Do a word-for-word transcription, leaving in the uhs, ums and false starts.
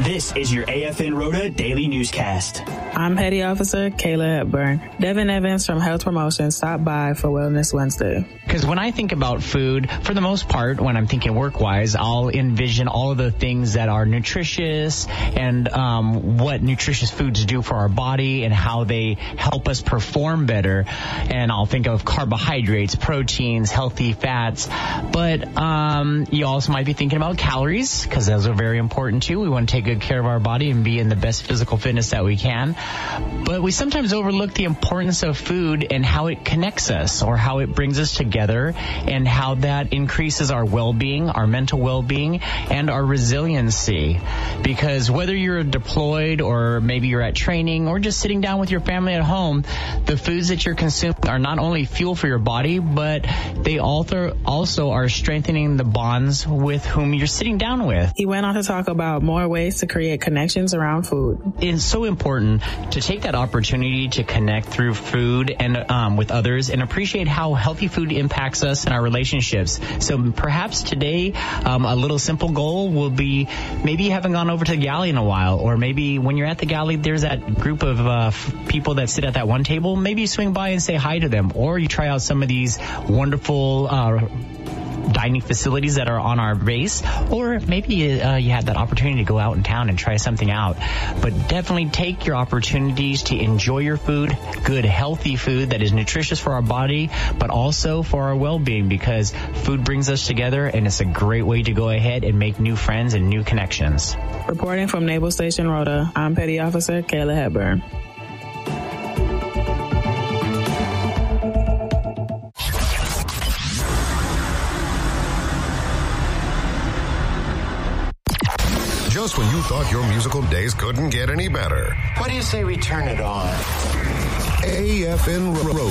This is your A F N Rota Daily Newscast. I'm Petty Officer Kayla Hepburn. Devin Evans from Health Promotion stopped by for Wellness Wednesday. Because when I think about food, for the most part, when I'm thinking work-wise, I'll envision all of the things that are nutritious and um, what nutritious foods do for our body and how they help us perform better. And I'll think of carbohydrates, proteins, healthy fats. But um, you also might be thinking about calories, because those are very important too. We want to take good care of our body and be in the best physical fitness that we can. But we sometimes overlook the importance of food and how it connects us or how it brings us together and how that increases our well-being, our mental well-being, and our resiliency. Because whether you're deployed or maybe you're at training or just sitting down with your family at home, the foods that you're consuming are not only fuel for your body, but they also are strengthening the bonds with whom you're sitting down with. He went on to talk about more ways to create connections around food. It's so important to take that opportunity to connect through food and um, with others and appreciate how healthy food impacts us in our relationships. So perhaps today, um, a little simple goal will be maybe you haven't gone over to the galley in a while, or maybe when you're at the galley, there's that group of uh, f- people that sit at that one table. Maybe you swing by and say hi to them, or you try out some of these wonderful uh dining facilities that are on our base, or maybe uh, you had that opportunity to go out in town and try something out. But definitely take your opportunities to enjoy your food, good, healthy food that is nutritious for our body, but also for our well-being, because food brings us together, and it's a great way to go ahead and make new friends and new connections. Reporting from Naval Station Rota, I'm Petty Officer Kayla Hepburn. Just when you thought your musical days couldn't get any better. What do you say we turn it on? A F N Rota.